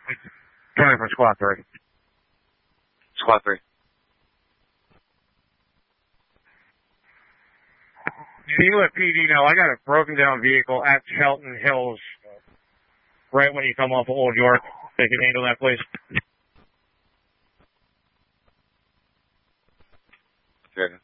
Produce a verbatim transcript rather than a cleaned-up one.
Coming from squad three. Squad three. Sheila P D, now I got a broken down vehicle at Shelton Hills right when you come off of Old York. They can handle that, please. Okay.